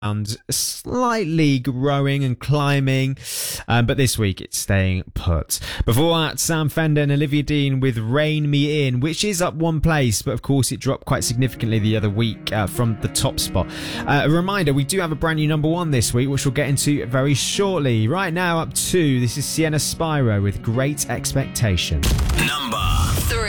slightly growing and climbing, but this week it's staying put. Before that, Sam Fender and Olivia Dean with Rein Me In, which is up one place, but of course it dropped quite significantly the other week from the top spot. A reminder, we do have a brand new number one this week, which we'll get into very shortly. Right now, up two, this is Sienna Spyro with Great Expectation. Number